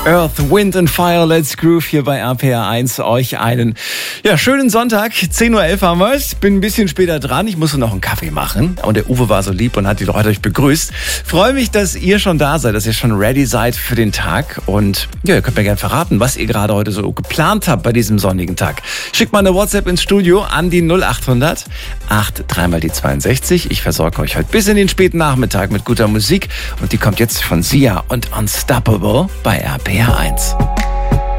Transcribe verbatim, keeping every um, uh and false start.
Earth, Wind and Fire, Let's Groove hier bei R P R eins. Euch einen ja, schönen Sonntag. zehn Uhr elf haben wir es. Bin ein bisschen später dran. Ich musste noch einen Kaffee machen. Und der Uwe war so lieb und hat die Leute euch begrüßt. Freue mich, dass ihr schon da seid, dass ihr schon ready seid für den Tag. Und ja, ihr könnt mir gerne verraten, was ihr gerade heute so geplant habt bei diesem sonnigen Tag. Schickt mal eine WhatsApp ins Studio an die null acht hundert acht drei mal die zweiundsechzig. Ich versorge euch heute bis in den späten Nachmittag mit guter Musik. Und die kommt jetzt von Sia und Unstoppable bei R P R eins.